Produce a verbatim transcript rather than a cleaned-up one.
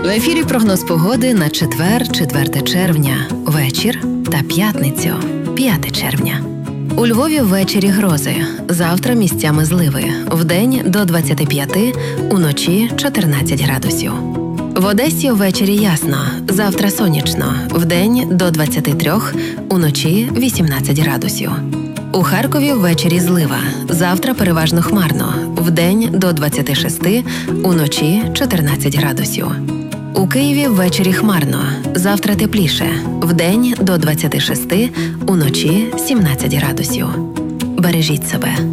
В ефірі прогноз погоди на четвер, четверте червня, вечір та п'ятницю, п'яте червня. У Львові ввечері грози, завтра місцями зливи, вдень до двадцяти п'яти, уночі чотирнадцять градусів. В Одесі ввечері ясно, завтра сонячно, вдень до двадцяти трьох, уночі вісімнадцять градусів. У Харкові ввечері злива, завтра переважно хмарно, вдень до двадцяти шести, уночі чотирнадцять градусів. У Києві ввечері хмарно, завтра тепліше, вдень до двадцяти шести, уночі сімнадцять градусів. Бережіть себе.